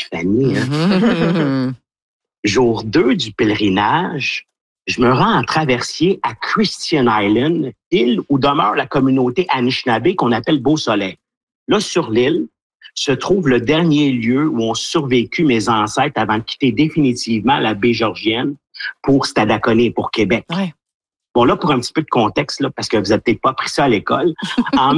Fanny. Hein? Jour 2 du pèlerinage, je me rends en traversier à Christian Island, île où demeure la communauté Anishinaabe qu'on appelle Beau-Soleil. Là, sur l'île, se trouve le dernier lieu où ont survécu mes ancêtres avant de quitter définitivement la baie Georgienne pour Stadacone, pour Québec. Ouais. Bon, là, pour un petit peu de contexte, là, parce que vous n'avez peut-être pas appris ça à l'école, en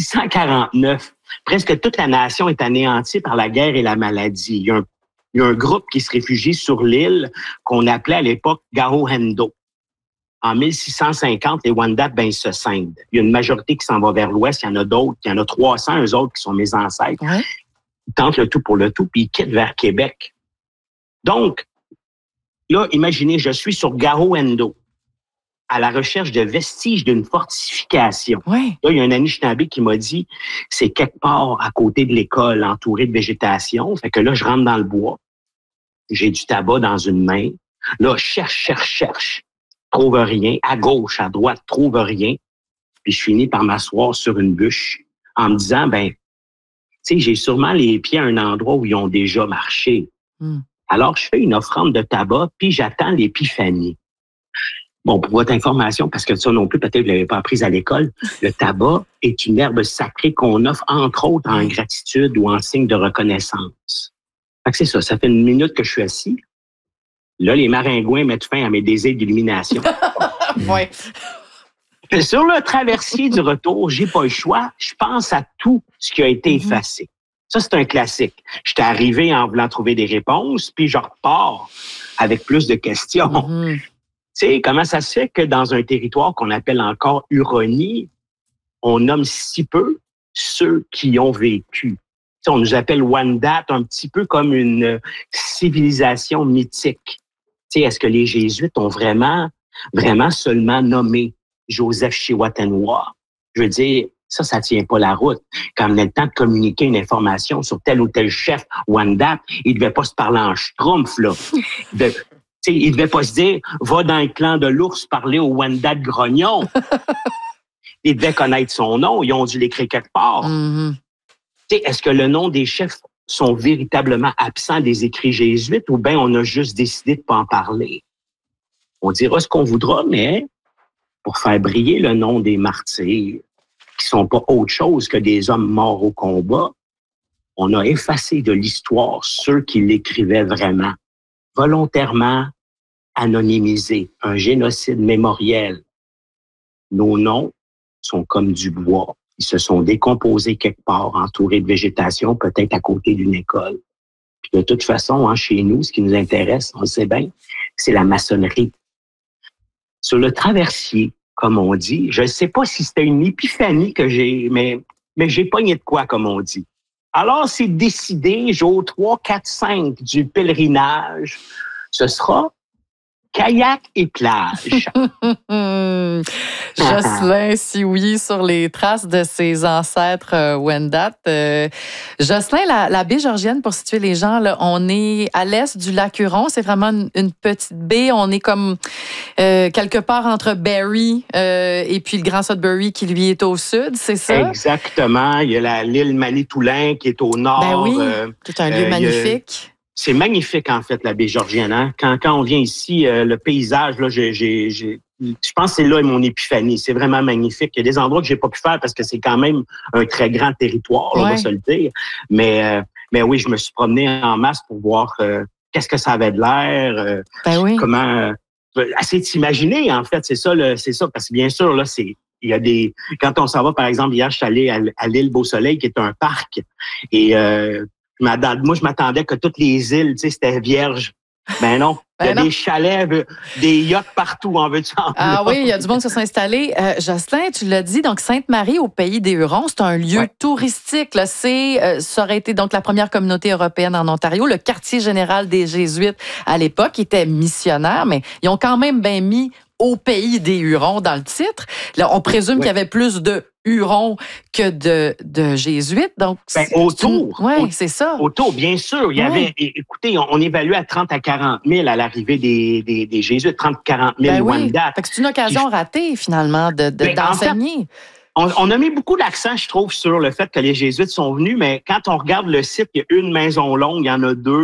1649, presque toute la nation est anéantie par la guerre et la maladie. Il y a un groupe qui se réfugie sur l'île qu'on appelait à l'époque Garohendo. En 1650, les Wendat, ils se scindent. Il y a une majorité qui s'en va vers l'ouest, il y en a d'autres, il y en a 300, eux autres qui sont mes ancêtres. Ouais. Ils tentent le tout pour le tout, puis ils quittent vers Québec. Donc, là, imaginez, je suis sur Garohendo, à la recherche de vestiges d'une fortification. Ouais. Là, il y a un Anishinaabe qui m'a dit, c'est quelque part à côté de l'école, entouré de végétation. Fait que là, je rentre dans le bois. J'ai du tabac dans une main. Là, cherche. Trouve rien. À gauche, à droite, trouve rien. Puis je finis par m'asseoir sur une bûche en me disant, tu sais, j'ai sûrement les pieds à un endroit où ils ont déjà marché. Alors, je fais une offrande de tabac, puis j'attends l'épiphanie. Bon, pour votre information, parce que ça non plus, peut-être que vous ne l'avez pas appris à l'école, le tabac est une herbe sacrée qu'on offre, entre autres, en gratitude ou en signe de reconnaissance. Fait que c'est ça, ça fait une minute que je suis assis. Là, les maringouins mettent fin à mes désirs d'illumination. Ouais. Puis sur le traversier du retour, j'ai pas le choix. Je pense à tout ce qui a été effacé. Ça, c'est un classique. J'étais arrivé en voulant trouver des réponses, puis je repars avec plus de questions. Tu sais, comment ça se fait que dans un territoire qu'on appelle encore Huronie, on nomme si peu ceux qui ont vécu? T'sais, on nous appelle Wendat un petit peu comme une civilisation mythique. Tu sais, est-ce que les Jésuites ont vraiment seulement nommé Joseph Chiwatenoa? Je veux dire, ça tient pas la route. Quand on a le temps de communiquer une information sur tel ou tel chef Wendat, il devait pas se parler en schtroumpf, là. Il devait pas se dire, va dans le clan de l'ours parler au Wendat grognon. Il devait connaître son nom. Ils ont dû l'écrire quelque part. Est-ce que le nom des chefs sont véritablement absents des écrits jésuites ou bien on a juste décidé de pas en parler? On dira ce qu'on voudra, mais pour faire briller le nom des martyrs, qui sont pas autre chose que des hommes morts au combat, on a effacé de l'histoire ceux qui l'écrivaient vraiment, volontairement anonymisés, un génocide mémoriel. Nos noms sont comme du bois. Ils se sont décomposés quelque part, entourés de végétation, peut-être à côté d'une école. Puis de toute façon, chez nous, ce qui nous intéresse, on le sait bien, c'est la maçonnerie. Sur le traversier, comme on dit, je ne sais pas si c'était une épiphanie que j'ai, mais j'ai pogné de quoi, comme on dit. Alors, c'est décidé, jour 3, 4, 5 du pèlerinage, ce sera kayak et plage. Jocelyn Sioui sur les traces de ses ancêtres Wendat. Jocelyn, la baie Georgienne, pour situer les gens, là, on est à l'est du lac Huron. C'est vraiment une petite baie. On est comme quelque part entre Barrie et puis le Grand Sudbury qui, lui, est au sud, c'est ça? Exactement. Il y a l'île Manitoulin qui est au nord. Ben oui, c'est un lieu magnifique. C'est magnifique, en fait, la baie Georgienne. Hein? Quand on vient ici, le paysage, là, je pense que c'est là mon épiphanie. C'est vraiment magnifique. Il y a des endroits que j'ai pas pu faire parce que c'est quand même un très grand territoire, on va se le dire. Mais oui, je me suis promené en masse pour voir qu'est-ce que ça avait de l'air, comment... Assez de s'imaginer, en fait, c'est ça. Parce que bien sûr, là, il y a quand on s'en va, par exemple, hier, je suis allé à l'île Beau-Soleil, qui est un parc, et moi, je m'attendais que toutes les îles, tu sais, c'était vierge. Ben non. Il y a des chalets, des yachts partout, on veut dire. Ah oui, il y a du monde qui se sont installés. Jocelyn, tu l'as dit, donc Sainte-Marie au pays des Hurons, c'est un lieu touristique. Là. Ça aurait été donc la première communauté européenne en Ontario. Le quartier général des Jésuites, à l'époque, était missionnaire, mais ils ont quand même bien mis au pays des Hurons dans le titre. Là, on présume qu'il y avait plus de Hurons que de Jésuites. Donc, autour. Oui, c'est ça. Autour, bien sûr. Il y avait, écoutez, on évaluait à 30 à 40 000 à l'arrivée des Jésuites, 30 à 40 000 Wendat. Fait que c'est une occasion ratée, finalement, d'enseigner. En fait, on a mis beaucoup d'accent, je trouve, sur le fait que les Jésuites sont venus, mais quand on regarde le site, il y a une maison longue, il y en a deux.